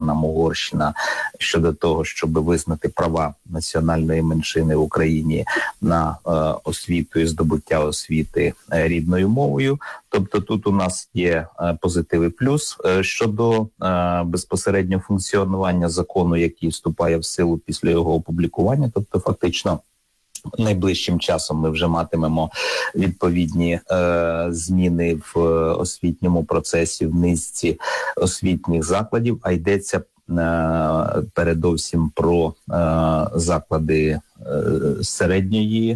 нам Угорщина щодо того, щоб визнати права національної меншини в Україні на освіту і здобуття освіти рідною мовою. Тобто тут у нас є позитив і плюс. Щодо безпосередньо функціонування закону, який вступає в силу після його опублікування, тобто фактично найближчим часом ми вже матимемо відповідні зміни в освітньому процесі, в низці освітніх закладів, а йдеться передовсім про заклади середньої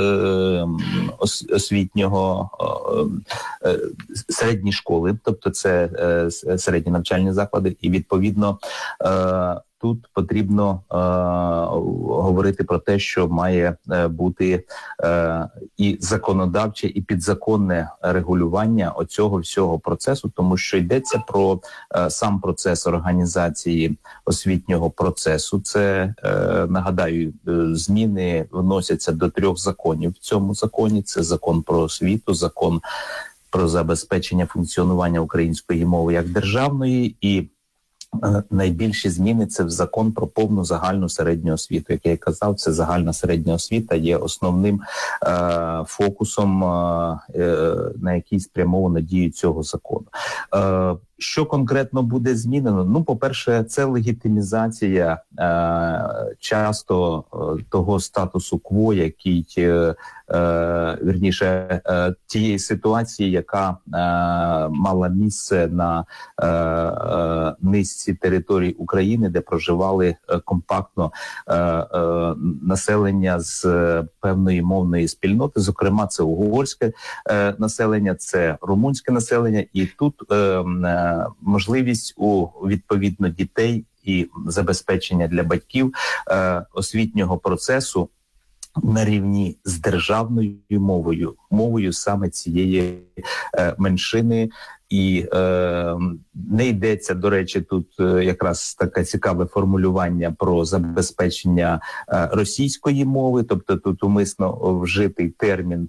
освітнього, середні школи, тобто це середні навчальні заклади, і відповідно тут потрібно говорити про те, що має бути і законодавче, і підзаконне регулювання оцього всього процесу, тому що йдеться про сам процес організації освітнього процесу. Це, нагадаю, зміни вносяться до 3 законів в цьому законі. Це закон про освіту, закон про забезпечення функціонування української мови як державної, і найбільші зміни – це в закон про повну загальну середню освіту. Як я і казав, це загальна середня освіта є основним фокусом, на який спрямовано дію цього закону. Що конкретно буде змінено? Ну, по-перше, це легітимізація часто того статусу кво, який, вірніше, тієї ситуації, яка мала місце на низці територій України, де проживали компактно населення з певної мовної спільноти. Зокрема, це угорське населення, це румунське населення, і тут можливість у відповідно дітей і забезпечення для батьків освітнього процесу на рівні з державною мовою саме цієї меншини. І не йдеться, до речі, тут якраз таке цікаве формулювання про забезпечення російської мови, тобто тут умисно вжитий термін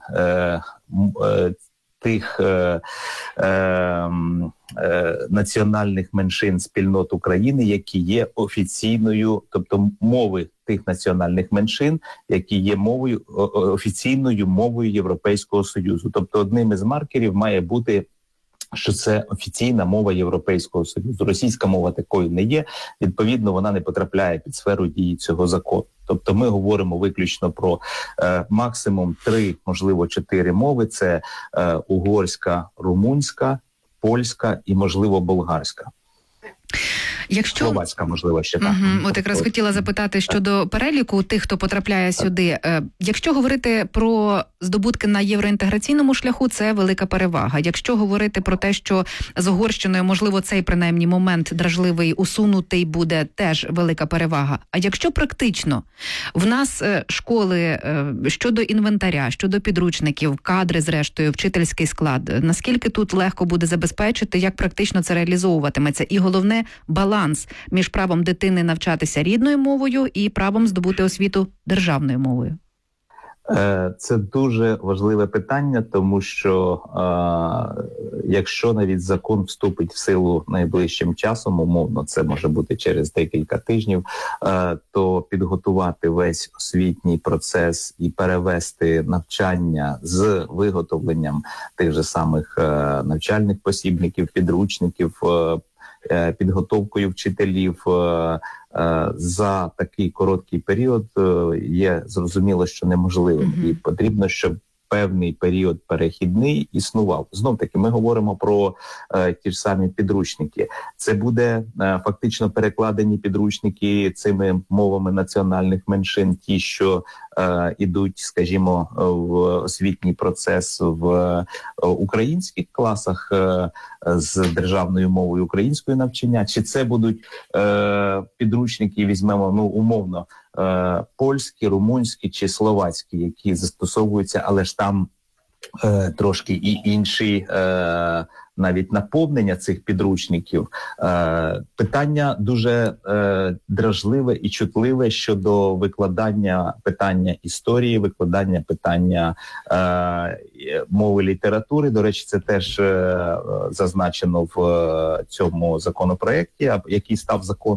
тих національних меншин спільнот України, які є офіційною, тобто мови тих національних меншин, які є мовою офіційною мовою Європейського Союзу. Тобто одним із маркерів має бути, що це офіційна мова Європейського Союзу. Російська мова такою не є, відповідно, вона не потрапляє під сферу дії цього закону. Тобто ми говоримо виключно про максимум 3, можливо 4 мови. Це угорська, румунська, польська і, можливо, болгарська. Словацька, можливо, ще так. От якраз хотіла запитати щодо переліку тих, хто потрапляє сюди. Якщо говорити про здобутки на євроінтеграційному шляху, це велика перевага. Якщо говорити про те, що з Угорщиною, можливо, цей принаймні момент дражливий усунутий буде, теж велика перевага. А якщо практично, в нас школи щодо інвентаря, щодо підручників, кадри, зрештою, вчительський склад, наскільки тут легко буде забезпечити, як практично це реалізовуватиметься? І головне, баланс між правом дитини навчатися рідною мовою і правом здобути освіту державною мовою? Це дуже важливе питання, тому що якщо навіть закон вступить в силу найближчим часом, умовно, це може бути через декілька тижнів, то підготувати весь освітній процес і перевести навчання з виготовленням тих же самих навчальних посібників, підручників, підготовкою вчителів за такий короткий період є зрозуміло, що неможливим. І потрібно, щоб певний період перехідний існував. Знов-таки, ми говоримо про ті ж самі підручники. Це буде фактично перекладені підручники цими мовами національних меншин, ті, що ідуть, скажімо, в освітній процес в українських класах з державною мовою української навчання, чи це будуть підручники, візьмемо, ну, умовно, польські, румунські чи словацькі, які застосовуються, але ж там трошки і інші навіть наповнення цих підручників. Питання дуже дражливе і чутливе щодо викладання питання історії, викладання питання мови літератури. До речі, це теж зазначено в цьому законопроекті, який став законом.